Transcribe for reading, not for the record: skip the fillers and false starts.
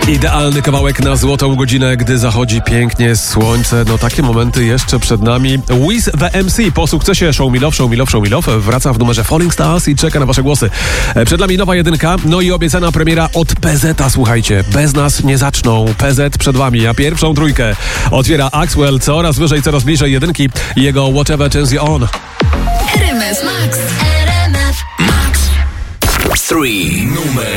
Idealny kawałek na złotą godzinę, gdy zachodzi pięknie słońce. No takie momenty jeszcze przed nami. Wiz the MC po sukcesie Show Me Love wraca w numerze Falling Stars i czeka na wasze głosy. Przed nami nowa jedynka, no i obiecana premiera od PZ-a, słuchajcie. Bez nas nie zaczną. PZ przed wami, a pierwszą trójkę otwiera Axwell, coraz wyżej, coraz bliżej jedynki i jego Whatever Turns You On. RMF Max. RMF Max. 3. Numer